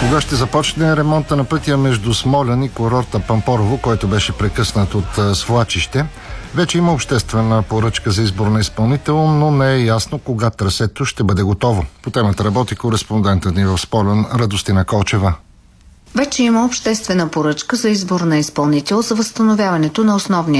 Кога ще започне ремонта на пътя между Смолян и курорта Пампорово, който беше прекъснат от свлачище? Вече има обществена поръчка за избор на изпълнител, но не е ясно кога трасето ще бъде готово. По темата работи кореспондентът ни в Смолян Радостина Колчева. Вече има обществена поръчка за избор на изпълнител за възстановяването на основния